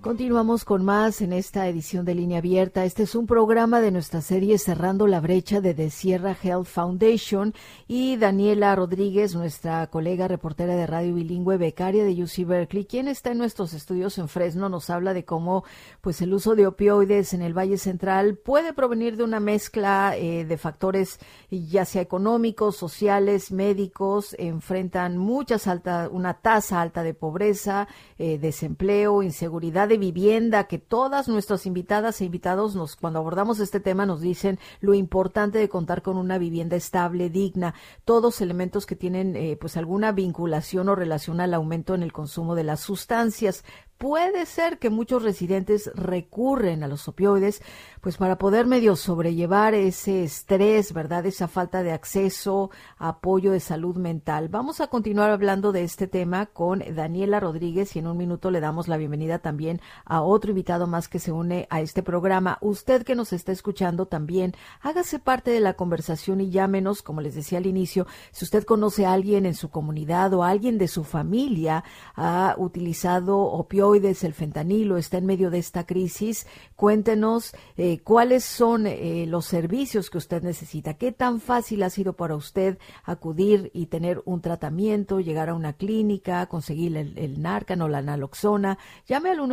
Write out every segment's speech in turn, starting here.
Continuamos con más en esta edición de Línea Abierta. Este es un programa de nuestra serie Cerrando la Brecha de The Sierra Health Foundation, y Daniela Rodríguez, nuestra colega reportera de radio bilingüe, becaria de UC Berkeley, quien está en nuestros estudios en Fresno, nos habla de cómo pues el uso de opioides en el Valle Central puede provenir de una mezcla de factores, ya sea económicos, sociales, médicos. Enfrentan una tasa alta de pobreza, desempleo, inseguridad de vivienda, que todas nuestras invitadas e invitados cuando abordamos este tema nos dicen lo importante de contar con una vivienda estable, digna, todos elementos que tienen pues alguna vinculación o relación al aumento en el consumo de las sustancias. Puede ser que muchos residentes recurren a los opioides pues para poder medio sobrellevar ese estrés, ¿verdad? Esa falta de acceso a apoyo de salud mental. Vamos a continuar hablando de este tema con Daniela Rodríguez, y en un minuto le damos la bienvenida también a otro invitado más que se une a este programa. Usted que nos está escuchando también, hágase parte de la conversación y llámenos, como les decía al inicio, si usted conoce a alguien en su comunidad o a alguien de su familia ha utilizado opioides, el fentanilo, está en medio de esta crisis. Cuéntenos cuáles son los servicios que usted necesita, qué tan fácil ha sido para usted acudir y tener un tratamiento, llegar a una clínica, conseguir el Narcan o la naloxona. Llame al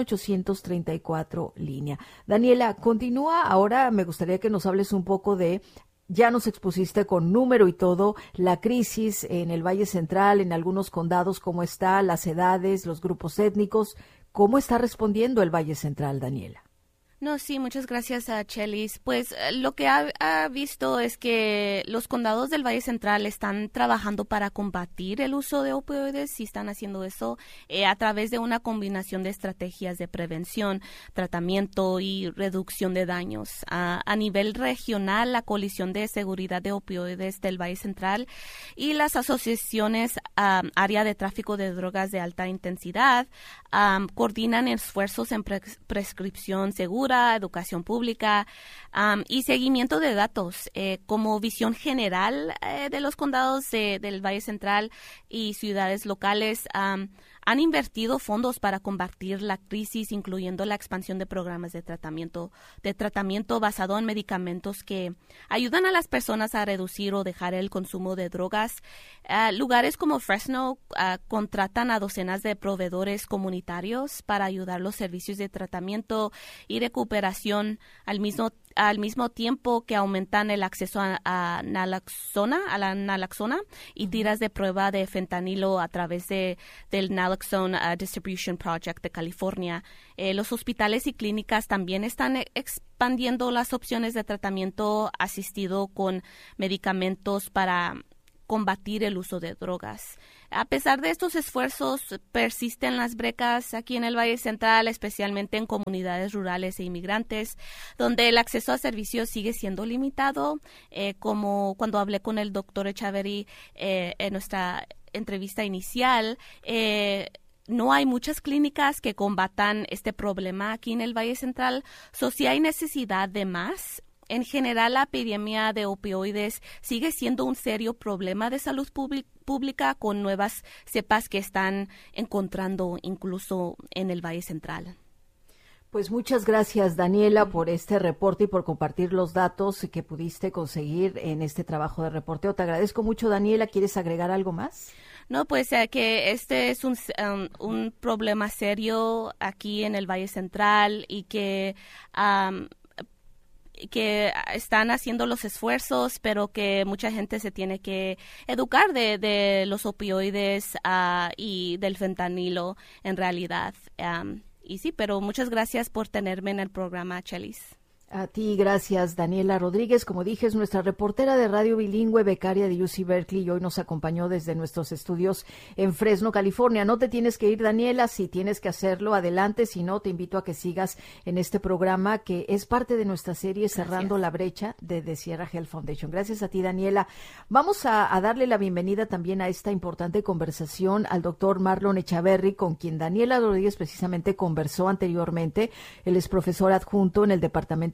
1-834 línea. Daniela, continúa. Ahora me gustaría que nos hables un poco de, ya nos expusiste con número y todo, la crisis en el Valle Central, en algunos condados, cómo está, las edades, los grupos étnicos. ¿Cómo está respondiendo el Valle Central, Daniela? No, sí, muchas gracias a Chelis. Pues lo que ha visto es que los condados del Valle Central están trabajando para combatir el uso de opioides, y están haciendo eso a través de una combinación de estrategias de prevención, tratamiento y reducción de daños. A nivel regional, la Coalición de Seguridad de Opioides del Valle Central y las asociaciones área de tráfico de drogas de alta intensidad coordinan esfuerzos en prescripción segura, educación pública y seguimiento de datos. Como visión general de los condados del Valle Central y ciudades locales, han invertido fondos para combatir la crisis, incluyendo la expansión de programas de tratamiento basado en medicamentos que ayudan a las personas a reducir o dejar el consumo de drogas. Lugares como Fresno contratan a docenas de proveedores comunitarios para ayudar los servicios de tratamiento y recuperación al mismo tiempo que aumentan el acceso a la naloxona y tiras de prueba de fentanilo a través del Naloxone Distribution Project de California. Los hospitales y clínicas también están expandiendo las opciones de tratamiento asistido con medicamentos para combatir el uso de drogas. A pesar de estos esfuerzos, persisten las brechas aquí en el Valle Central, especialmente en comunidades rurales e inmigrantes, donde el acceso a servicios sigue siendo limitado, como cuando hablé con el doctor Echaverry en nuestra entrevista inicial. No hay muchas clínicas que combatan este problema aquí en el Valle Central, sí hay necesidad de más. En general, la epidemia de opioides sigue siendo un serio problema de salud pública, con nuevas cepas que están encontrando incluso en el Valle Central. Pues muchas gracias, Daniela, por este reporte y por compartir los datos que pudiste conseguir en este trabajo de reporteo. Te agradezco mucho, Daniela. ¿Quieres agregar algo más? No, pues que este es un problema serio aquí en el Valle Central, y que están haciendo los esfuerzos, pero que mucha gente se tiene que educar de los opioides y del fentanilo en realidad. Y sí, pero muchas gracias por tenerme en el programa, Chelis. A ti, gracias, Daniela Rodríguez. Como dije, es nuestra reportera de radio bilingüe, becaria de UC Berkeley, y hoy nos acompañó desde nuestros estudios en Fresno, California. No te tienes que ir, Daniela. Si tienes que hacerlo, adelante. Si no, te invito a que sigas en este programa que es parte de nuestra serie Cerrando la Brecha de The Sierra Health Foundation. Gracias a ti, Daniela. Vamos a darle la bienvenida también a esta importante conversación al doctor Marlon Echaverry, con quien Daniela Rodríguez precisamente conversó anteriormente. Él es profesor adjunto en el Departamento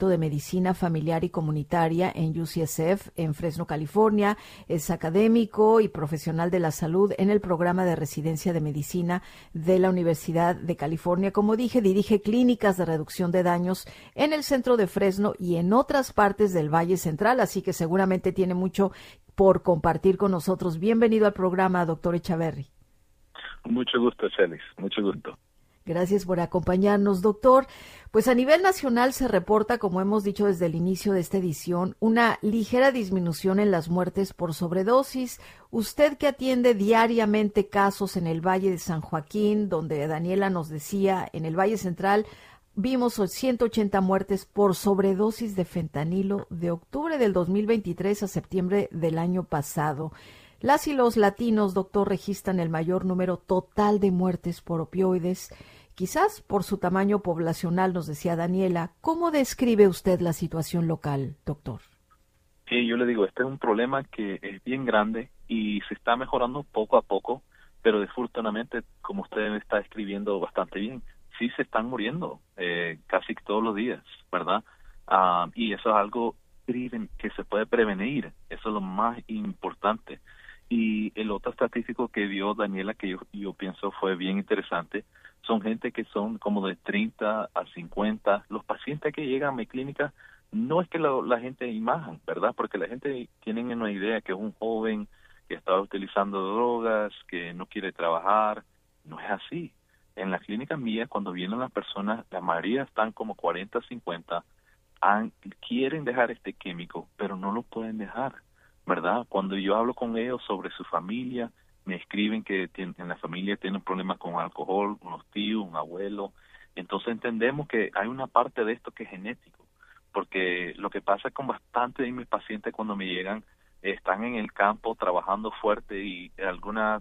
Departamento de Medicina Familiar y Comunitaria en UCSF, en Fresno, California. Es académico y profesional de la salud en el programa de residencia de medicina de la Universidad de California. Como dije, dirige clínicas de reducción de daños en el centro de Fresno y en otras partes del Valle Central, así que seguramente tiene mucho por compartir con nosotros. Bienvenido al programa, doctor Echaverry. Mucho gusto, Chelis, mucho gusto. Gracias por acompañarnos, doctor. Pues a nivel nacional se reporta, como hemos dicho desde el inicio de esta edición, una ligera disminución en las muertes por sobredosis. Usted que atiende diariamente casos en el Valle de San Joaquín, donde Daniela nos decía, en el Valle Central, vimos 180 muertes por sobredosis de fentanilo de octubre del 2023 a septiembre del año pasado. Las y los latinos, doctor, registran el mayor número total de muertes por opioides, quizás por su tamaño poblacional, nos decía Daniela. ¿Cómo describe usted la situación local, doctor? Sí, yo le digo, este es un problema que es bien grande y se está mejorando poco a poco, pero desafortunadamente, como usted me está escribiendo bastante bien, sí se están muriendo casi todos los días, ¿verdad? Y eso es algo que se puede prevenir, eso es lo más importante. Y el otro estadístico que dio Daniela, que yo pienso fue bien interesante, son gente que son como de 30 a 50. Los pacientes que llegan a mi clínica no es que la gente imagen, ¿verdad? Porque la gente tiene una idea que es un joven que está utilizando drogas, que no quiere trabajar. No es así. En la clínica mía, cuando vienen las personas, la mayoría están como 40, 50, quieren dejar este químico, pero no lo pueden dejar, ¿verdad? Cuando yo hablo con ellos sobre su familia, me escriben que en la familia tienen problemas con alcohol, unos tíos, un abuelo. Entonces entendemos que hay una parte de esto que es genético, porque lo que pasa con bastante de mis pacientes cuando me llegan, están en el campo trabajando fuerte y alguna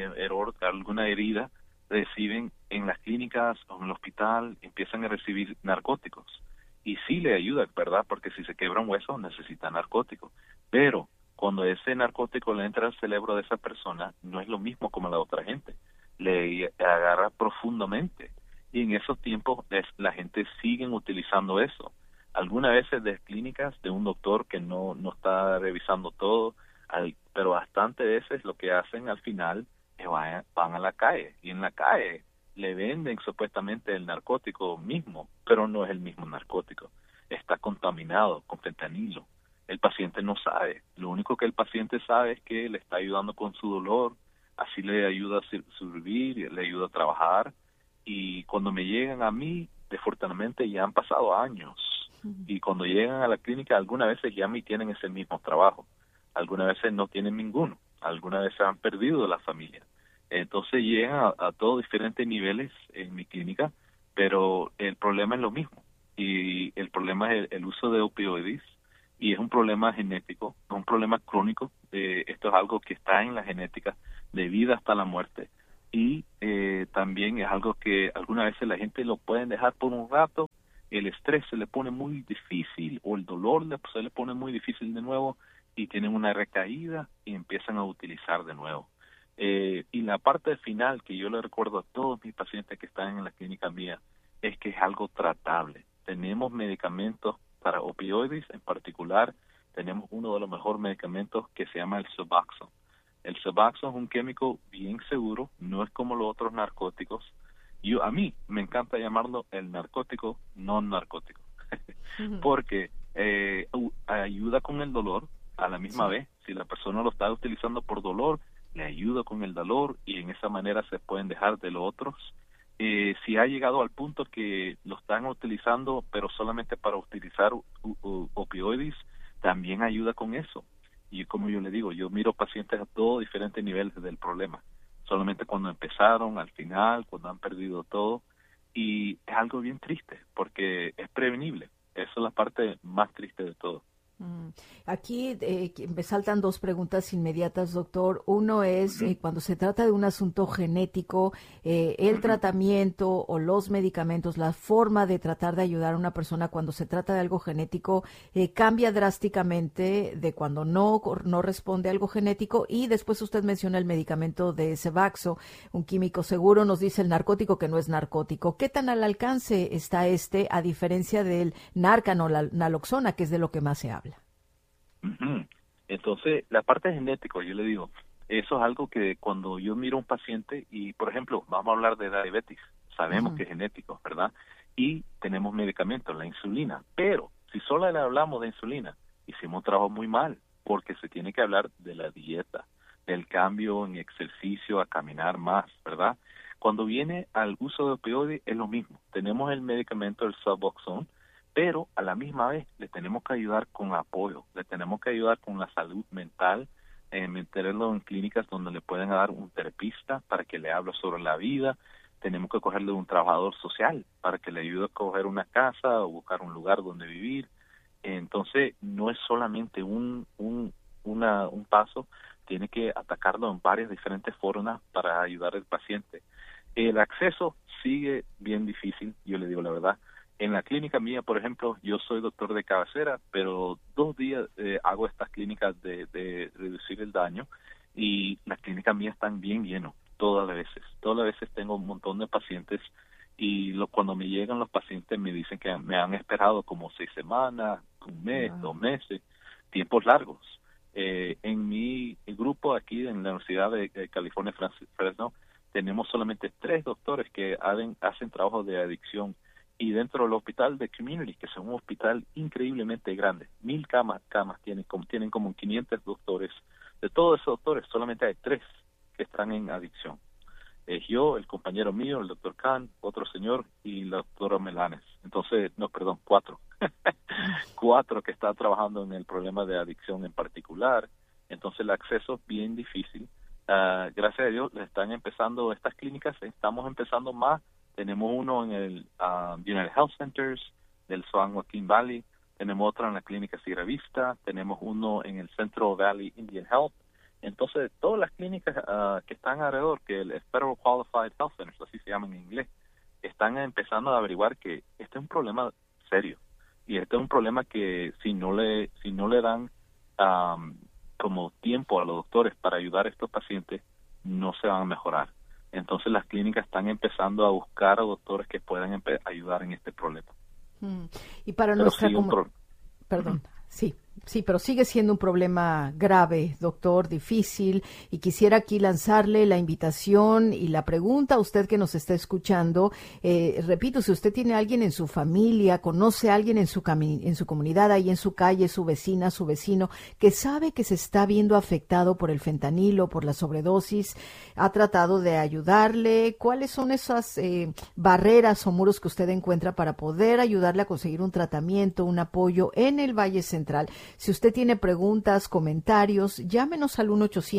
alguna herida, reciben en las clínicas o en el hospital, empiezan a recibir narcóticos. Y sí le ayuda, ¿verdad? Porque si se quebra un hueso necesita narcótico. Pero cuando ese narcótico le entra al cerebro de esa persona, no es lo mismo como la otra gente. Le agarra profundamente. Y en esos tiempos la gente sigue utilizando eso. Algunas veces de clínicas de un doctor que no está revisando todo, pero bastante veces lo que hacen al final es van a la calle. Y en la calle le venden supuestamente el narcótico mismo, pero no es el mismo narcótico. Está contaminado con fentanilo. El paciente no sabe. Lo único que el paciente sabe es que le está ayudando con su dolor, así le ayuda a sobrevivir, le ayuda a trabajar. Y cuando me llegan a mí, desafortunadamente ya han pasado años. Y cuando llegan a la clínica, algunas veces ya me tienen ese mismo trabajo. Algunas veces no tienen ninguno. Algunas veces han perdido la familia. Entonces llegan a todos diferentes niveles en mi clínica, pero el problema es lo mismo. Y el problema es el uso de opioides, y es un problema genético, un problema crónico. Esto es algo que está en la genética, de vida hasta la muerte. Y también es algo que algunas veces la gente lo pueden dejar por un rato, el estrés se le pone muy difícil, o el dolor se le pone muy difícil de nuevo, y tienen una recaída y empiezan a utilizar de nuevo. Y la parte final que yo le recuerdo a todos mis pacientes que están en la clínica mía es que es algo tratable. Tenemos medicamentos para opioides, en particular tenemos uno de los mejores medicamentos que se llama el Suboxone. El Suboxone es un químico bien seguro, no es como los otros narcóticos. A mí me encanta llamarlo el narcótico no narcótico, porque ayuda con el dolor a la misma vez. Si la persona lo está utilizando por dolor, le ayuda con el dolor y en esa manera se pueden dejar de los otros. Si ha llegado al punto que lo están utilizando, pero solamente para utilizar opioides, también ayuda con eso. Y como yo le digo, yo miro pacientes a todos diferentes niveles del problema. Solamente cuando empezaron, al final, cuando han perdido todo. Y es algo bien triste, porque es prevenible. Esa es la parte más triste de todo. Aquí me saltan dos preguntas inmediatas, doctor. Uno es, cuando se trata de un asunto genético, el tratamiento o los medicamentos, la forma de tratar de ayudar a una persona cuando se trata de algo genético, cambia drásticamente de cuando no responde a algo genético. Y después usted menciona el medicamento de Suboxone, un químico seguro, nos dice el narcótico que no es narcótico. ¿Qué tan al alcance está a diferencia del Narcan o la naloxona, que es de lo que más se habla? Entonces, la parte genética, yo le digo, eso es algo que cuando yo miro a un paciente y, por ejemplo, vamos a hablar de diabetes, sabemos que es genético, ¿verdad? Y tenemos medicamentos, la insulina, pero si solo le hablamos de insulina, hicimos un trabajo muy mal, porque se tiene que hablar de la dieta, del cambio en ejercicio, a caminar más, ¿verdad? Cuando viene al uso de opioides es lo mismo, tenemos el medicamento, el Suboxone, pero a la misma vez le tenemos que ayudar con apoyo, le tenemos que ayudar con la salud mental, meterlo en clínicas donde le pueden dar un terapista para que le hable sobre la vida, tenemos que cogerle un trabajador social para que le ayude a coger una casa o buscar un lugar donde vivir. Entonces, no es solamente un paso, tiene que atacarlo en varias diferentes formas para ayudar al paciente. El acceso sigue bien difícil, yo le digo la verdad. En la clínica mía, por ejemplo, yo soy doctor de cabecera, pero 2 días hago estas clínicas de reducir el daño y las clínicas mías están bien llenas, todas las veces tengo un montón de pacientes y cuando me llegan los pacientes me dicen que me han esperado como 6 semanas, un mes, 2 meses, tiempos largos. En mi grupo aquí en la Universidad de California, Fresno, tenemos solamente 3 doctores que hacen trabajo de adicción. Y dentro del hospital de Community, que es un hospital increíblemente grande, 1,000 camas tienen como 500 doctores. De todos esos doctores, solamente hay 3 que están en adicción. Yo, el compañero mío, el doctor Khan, otro señor y la doctora Melanes. Entonces, 4. 4 que están trabajando en el problema de adicción en particular. Entonces, el acceso es bien difícil. Gracias a Dios, están empezando estas clínicas, estamos empezando más. Tenemos uno en el United Health Centers del San Joaquin Valley, tenemos otro en la clínica Sierra Vista, tenemos uno en el Central Valley Indian Health. Entonces, todas las clínicas que están alrededor, que el Federal Qualified Health Centers, así se llaman en inglés, están empezando a averiguar que este es un problema serio. Y este es un problema que si no le dan como tiempo a los doctores para ayudar a estos pacientes, no se van a mejorar. Entonces las clínicas están empezando a buscar a doctores que puedan ayudar en este problema. Y para nuestra Perdón, sí, pero sigue siendo un problema grave, doctor, difícil, y quisiera aquí lanzarle la invitación y la pregunta a usted que nos está escuchando. Repito, si usted tiene a alguien en su familia, conoce a alguien en su comunidad, ahí en su calle, su vecina, su vecino, que sabe que se está viendo afectado por el fentanilo, por la sobredosis, ha tratado de ayudarle. ¿Cuáles son esas barreras o muros que usted encuentra para poder ayudarle a conseguir un tratamiento, un apoyo en el Valle Central? Si usted tiene preguntas, comentarios, llámenos al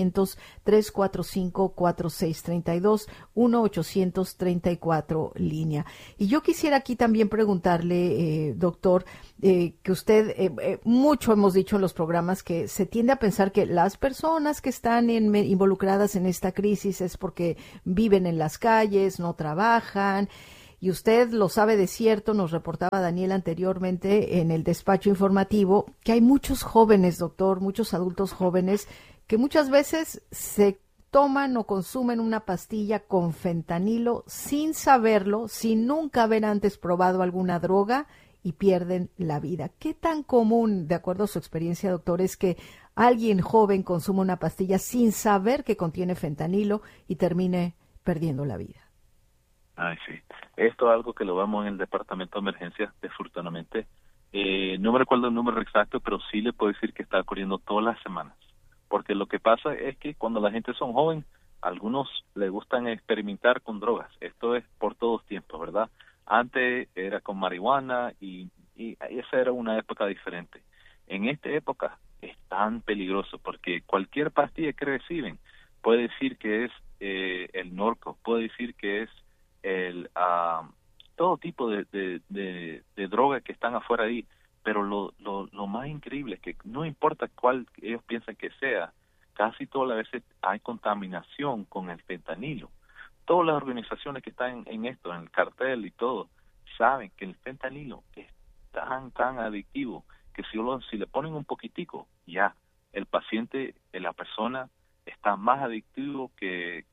1-800-345-4632, 1-800-34 línea. Y yo quisiera aquí también preguntarle, doctor, que usted, mucho hemos dicho en los programas que se tiende a pensar que las personas que están involucradas en esta crisis es porque viven en las calles, no trabajan. Y usted lo sabe de cierto, nos reportaba Daniel anteriormente en el despacho informativo, que hay muchos jóvenes, doctor, muchos adultos jóvenes, que muchas veces se toman o consumen una pastilla con fentanilo sin saberlo, sin nunca haber antes probado alguna droga y pierden la vida. ¿Qué tan común, de acuerdo a su experiencia, doctor, es que alguien joven consuma una pastilla sin saber que contiene fentanilo y termine perdiendo la vida? Ay, sí. Esto es algo que lo vemos en el departamento de emergencias, desafortunadamente. No me recuerdo el número exacto, pero sí le puedo decir que está ocurriendo todas las semanas. Porque lo que pasa es que cuando la gente son joven, algunos les gustan experimentar con drogas. Esto es por todos tiempos, ¿verdad? Antes era con marihuana y esa era una época diferente. En esta época es tan peligroso porque cualquier pastilla que reciben puede decir que es el Norco, puede decir que es todo tipo de drogas que están afuera ahí, Pero lo más increíble es que no importa cuál ellos piensan que sea, casi todas las veces hay contaminación con el fentanilo. Todas las organizaciones que están en esto, en el cartel y todo, saben que el fentanilo es tan adictivo que si le ponen un poquitico, ya, el paciente, la persona, está más adictivo que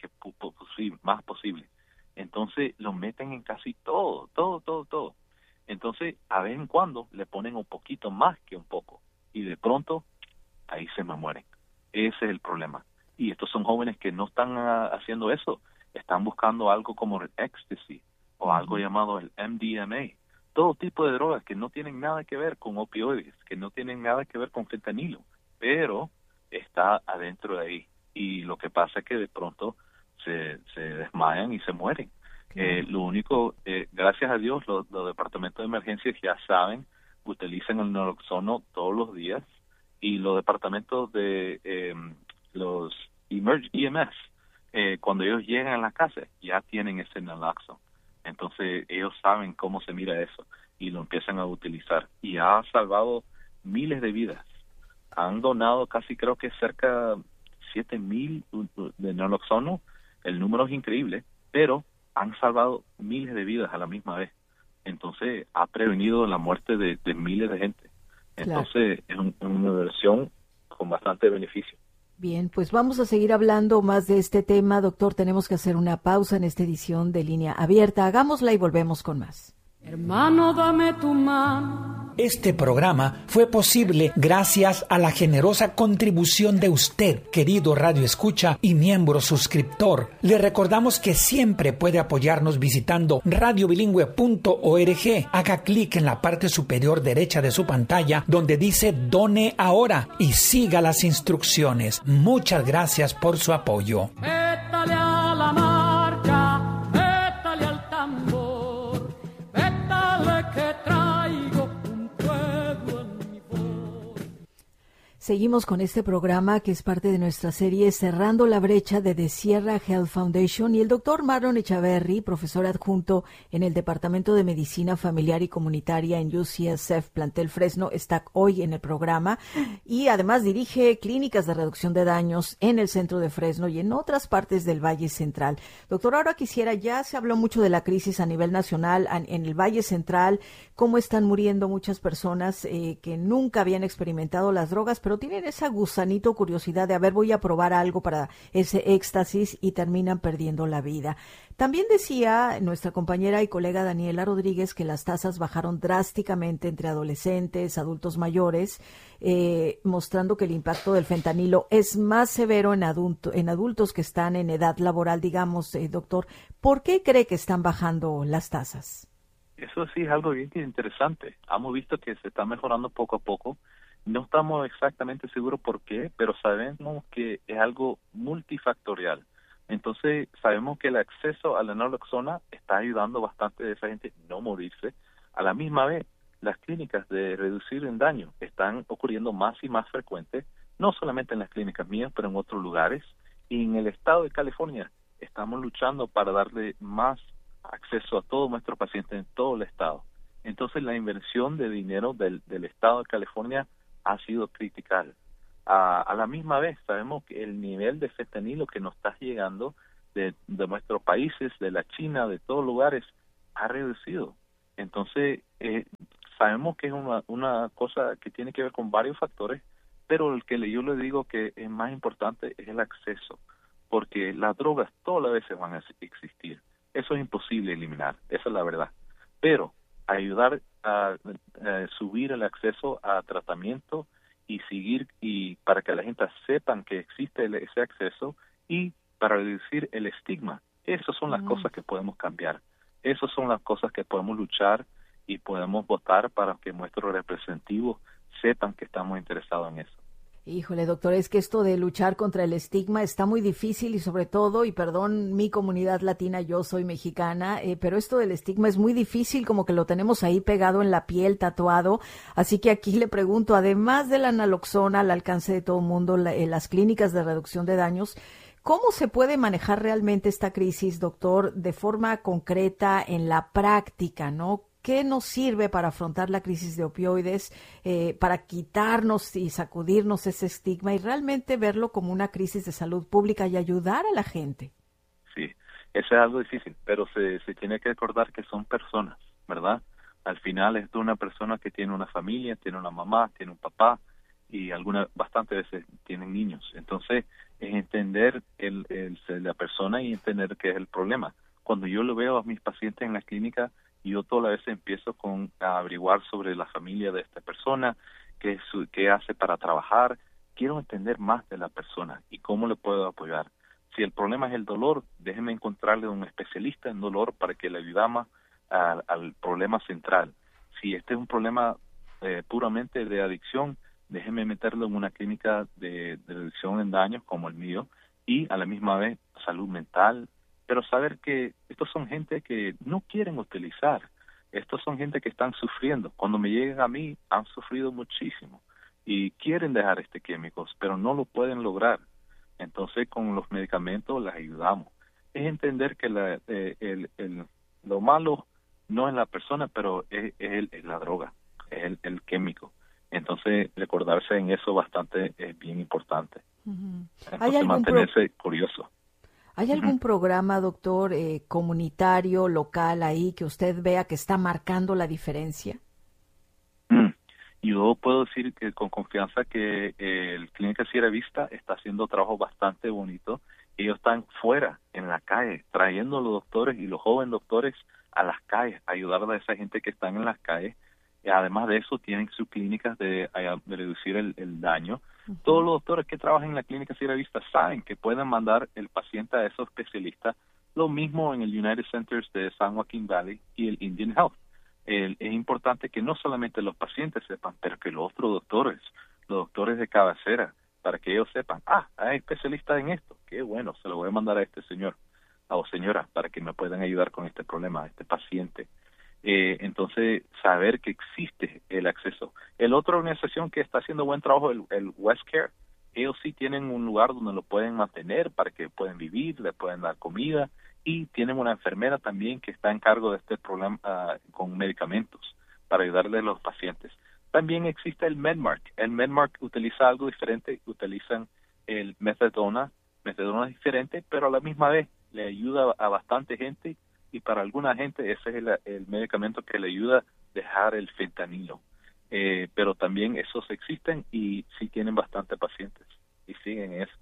más posible. Entonces lo meten en casi todo. Entonces, a vez en cuando le ponen un poquito más que un poco. Y de pronto, ahí se me mueren. Ese es el problema. Y estos son jóvenes que no están haciendo eso. Están buscando algo como el ecstasy o algo llamado el MDMA. Todo tipo de drogas que no tienen nada que ver con opioides, que no tienen nada que ver con fentanilo. Pero está adentro de ahí. Y lo que pasa es que de pronto se desmayan y se mueren. Lo único, gracias a Dios, los departamentos de emergencias ya saben, utilizan el naloxono todos los días, y los departamentos de los EMS, cuando ellos llegan a la casa, ya tienen ese naloxone. Entonces ellos saben cómo se mira eso y lo empiezan a utilizar. Y ha salvado miles de vidas. Han donado casi, creo que cerca de 7,000 de naloxono. El número es increíble, pero han salvado miles de vidas a la misma vez. Entonces ha prevenido la muerte de miles de gente. Entonces es una versión con bastante beneficio. Bien, pues vamos a seguir hablando más de este tema, doctor. Tenemos que hacer una pausa en esta edición de Línea Abierta. Hagámosla y volvemos con más. Hermano, dame tu mano. Este programa fue posible gracias a la generosa contribución de usted, querido Radio Escucha y miembro suscriptor. Le recordamos que siempre puede apoyarnos visitando radiobilingüe.org. Haga clic en la parte superior derecha de su pantalla donde dice Done Ahora y siga las instrucciones. Muchas gracias por su apoyo. Métale a la marca, métale al tambor, métale que traigo un fuego en mi voz. Seguimos con este programa que es parte de nuestra serie Cerrando la Brecha de The Sierra Health Foundation, y el doctor Marlon Echaverri, profesor adjunto en el Departamento de Medicina Familiar y Comunitaria en UCSF Plantel Fresno, está hoy en el programa y además dirige clínicas de reducción de daños en el centro de Fresno y en otras partes del Valle Central. Doctor, ahora ya se habló mucho de la crisis a nivel nacional en el Valle Central, cómo están muriendo muchas personas que nunca habían experimentado las drogas, pero tienen esa gusanito curiosidad de, voy a probar algo para ese éxtasis, y terminan perdiendo la vida. También decía nuestra compañera y colega Daniela Rodríguez que las tasas bajaron drásticamente entre adolescentes, adultos mayores, mostrando que el impacto del fentanilo es más severo en adultos que están en edad laboral, digamos. Doctor, ¿por qué cree que están bajando las tasas? Eso sí es algo bien interesante. Hemos visto que se está mejorando poco a poco. No estamos exactamente seguros por qué, pero sabemos que es algo multifactorial. Entonces, sabemos que el acceso a la naloxona está ayudando bastante a esa gente a no morirse. A la misma vez, las clínicas de reducir el daño están ocurriendo más y más frecuentes, no solamente en las clínicas mías, pero en otros lugares. Y en el estado de California estamos luchando para darle más acceso a todos nuestros pacientes en todo el estado. Entonces, la inversión de dinero del estado de California ha sido critical. A la misma vez, sabemos que el nivel de fentanilo que nos está llegando de nuestros países, de la China, de todos lugares, ha reducido. Entonces, sabemos que es una cosa que tiene que ver con varios factores, pero el que yo le digo que es más importante es el acceso, porque las drogas todas las veces van a existir. Eso es imposible eliminar, esa es la verdad. Pero ayudar a subir el acceso a tratamiento y seguir, y para que la gente sepan que existe ese acceso, y para reducir el estigma. Esas son las cosas que podemos cambiar. Esas son las cosas que podemos luchar y podemos votar para que nuestros representativos sepan que estamos interesados en eso. Híjole, doctor, es que esto de luchar contra el estigma está muy difícil, y sobre todo, y perdón, mi comunidad latina, yo soy mexicana, pero esto del estigma es muy difícil, como que lo tenemos ahí pegado en la piel, tatuado. Así que aquí le pregunto, además de la naloxona al alcance de todo el mundo, las clínicas de reducción de daños, ¿cómo se puede manejar realmente esta crisis, doctor, de forma concreta en la práctica, ¿no? ¿Qué nos sirve para afrontar la crisis de opioides, para quitarnos y sacudirnos ese estigma y realmente verlo como una crisis de salud pública y ayudar a la gente? Sí, eso es algo difícil, pero se tiene que recordar que son personas, ¿verdad? Al final es de una persona que tiene una familia, tiene una mamá, tiene un papá y bastantes veces tienen niños. Entonces, es entender la persona y entender qué es el problema. Cuando yo lo veo a mis pacientes en la clínica, yo todas las veces empiezo a averiguar sobre la familia de esta persona, qué hace para trabajar. Quiero entender más de la persona y cómo le puedo apoyar. Si el problema es el dolor, déjeme encontrarle un especialista en dolor para que le ayudamos al problema central. Si este es un problema puramente de adicción, déjeme meterlo en una clínica de reducción en daños como el mío y a la misma vez salud mental, pero saber que estos son gente que no quieren utilizar, estos son gente que están sufriendo. Cuando me llegan a mí han sufrido muchísimo y quieren dejar químicos, pero no lo pueden lograr. Entonces con los medicamentos les ayudamos. Es entender que lo malo no es la persona, pero es la droga, es el químico. Entonces, recordarse en eso bastante es bien importante. Uh-huh. Entonces, mantenerse curioso. ¿Hay algún programa, doctor, comunitario, local ahí que usted vea que está marcando la diferencia? Yo puedo decir que con confianza que el Clínica Sierra Vista está haciendo trabajo bastante bonito. Ellos están fuera, en la calle, trayendo a los doctores y los jóvenes doctores a las calles, ayudar a esa gente que están en las calles. Y además de eso, tienen sus clínicas de reducir el daño. Uh-huh. Todos los doctores que trabajan en la Clínica Sierra Vista saben que pueden mandar el paciente a esos especialistas. Lo mismo en el United Centers de San Joaquin Valley y el Indian Health. Es importante que no solamente los pacientes sepan, pero que los otros doctores, los doctores de cabecera, para que ellos sepan, hay especialistas en esto, qué bueno, se lo voy a mandar a este señor o señora para que me puedan ayudar con este problema, a este paciente. Entonces, saber que existe el acceso. El otra organización que está haciendo buen trabajo, el West Care, ellos sí tienen un lugar donde lo pueden mantener para que puedan vivir, le pueden dar comida y tienen una enfermera también que está en cargo de este problema con medicamentos para ayudarle a los pacientes. También existe el MedMark. El MedMark utiliza algo diferente, utilizan el Methadona. Methadona es diferente, pero a la misma vez le ayuda a bastante gente y para alguna gente ese es el medicamento que le ayuda a dejar el fentanilo. Pero también esos existen y sí tienen bastante pacientes y siguen eso.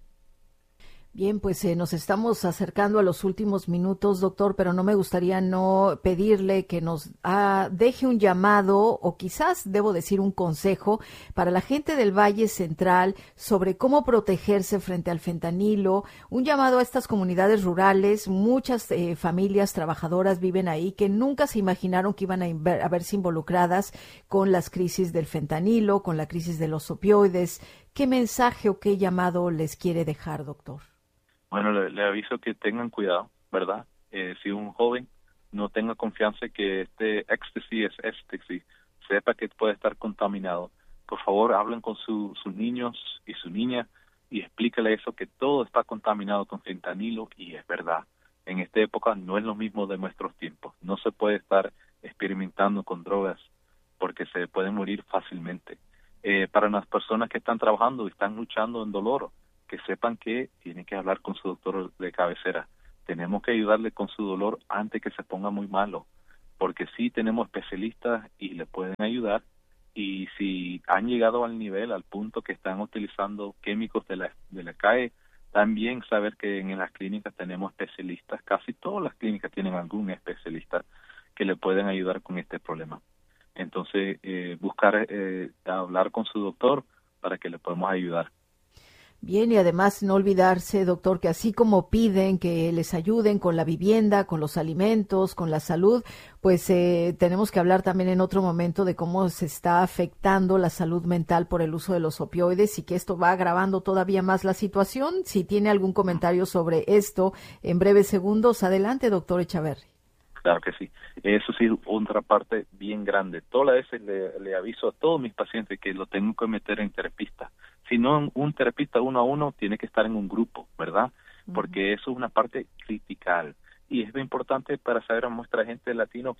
Bien, pues nos estamos acercando a los últimos minutos, doctor, pero no me gustaría no pedirle que nos deje un llamado o quizás debo decir un consejo para la gente del Valle Central sobre cómo protegerse frente al fentanilo, un llamado a estas comunidades rurales, muchas familias trabajadoras viven ahí que nunca se imaginaron que iban a verse involucradas con las crisis del fentanilo, con la crisis de los opioides. ¿Qué mensaje o qué llamado les quiere dejar, doctor? Bueno, le aviso que tengan cuidado, ¿verdad? Si un joven no tenga confianza que este éxtasis es éxtasis, sepa que puede estar contaminado, por favor hablen con sus niños y su niña y explíquele eso, que todo está contaminado con fentanilo y es verdad. En esta época no es lo mismo de nuestros tiempos. No se puede estar experimentando con drogas porque se pueden morir fácilmente. Para las personas que están trabajando y están luchando en dolor, que sepan que tienen que hablar con su doctor de cabecera. Tenemos que ayudarle con su dolor antes que se ponga muy malo, porque sí tenemos especialistas y le pueden ayudar, y si han llegado al nivel, al punto que están utilizando químicos de la calle, también saber que en las clínicas tenemos especialistas, casi todas las clínicas tienen algún especialista que le pueden ayudar con este problema. Entonces, buscar hablar con su doctor para que le podamos ayudar. Bien, y además no olvidarse, doctor, que así como piden que les ayuden con la vivienda, con los alimentos, con la salud, pues tenemos que hablar también en otro momento de cómo se está afectando la salud mental por el uso de los opioides y que esto va agravando todavía más la situación. Si tiene algún comentario sobre esto en breves segundos, adelante, doctor Echaverri. Claro que sí. Eso sí, otra parte bien grande. Todas las veces le aviso a todos mis pacientes que lo tengo que meter en terapista. Si no un terapista uno a uno, tiene que estar en un grupo, ¿verdad? Porque eso es una parte critical. Y es muy importante para saber a nuestra gente latino que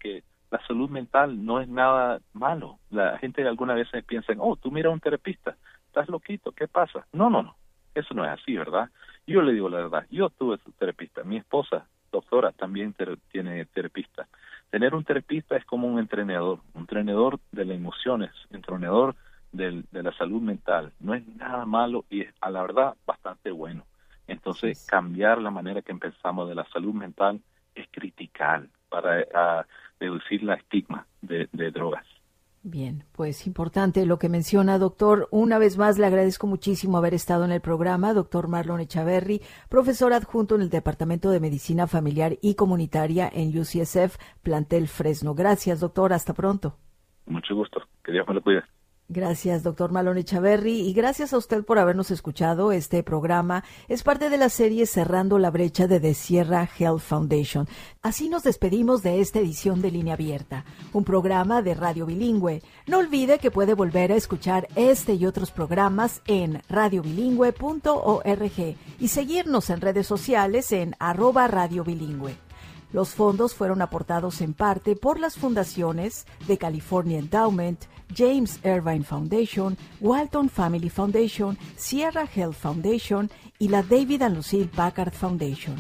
la salud mental no es nada malo. La gente alguna vez piensa, tú mira a un terapista, estás loquito, ¿qué pasa? No, eso no es así, ¿verdad? Yo le digo la verdad, yo tuve su terapista, mi esposa, doctora, también tiene terapista. Tener un terapista es como un entrenador de las emociones, entrenador de la salud mental. No es nada malo y es, a la verdad, bastante bueno. Entonces, cambiar la manera que pensamos de la salud mental es critical para reducir la estigma de drogas. Bien, pues importante lo que menciona, doctor. Una vez más le agradezco muchísimo haber estado en el programa, doctor Marlon Echaverri, profesor adjunto en el Departamento de Medicina Familiar y Comunitaria en UCSF, plantel Fresno. Gracias, doctor. Hasta pronto. Mucho gusto. Que Dios me lo cuide. Gracias, doctor Marlon Echaverri, y gracias a usted por habernos escuchado. Este programa es parte de la serie Cerrando la Brecha de The Sierra Health Foundation. Así nos despedimos de esta edición de Línea Abierta, un programa de radio bilingüe. No olvide que puede volver a escuchar este y otros programas en radiobilingüe.org y seguirnos en redes sociales en @radiobilingüe. Los fondos fueron aportados en parte por las fundaciones de California Endowment, James Irvine Foundation, Walton Family Foundation, Sierra Health Foundation y la David and Lucille Packard Foundation.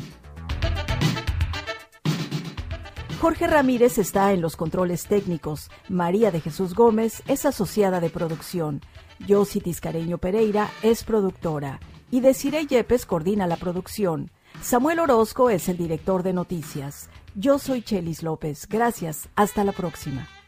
Jorge Ramírez está en los controles técnicos. María de Jesús Gómez es asociada de producción. Yossi Tiscareño Pereira es productora. Y Desiree Yepes coordina la producción. Samuel Orozco es el director de noticias. Yo soy Chelis López. Gracias. Hasta la próxima.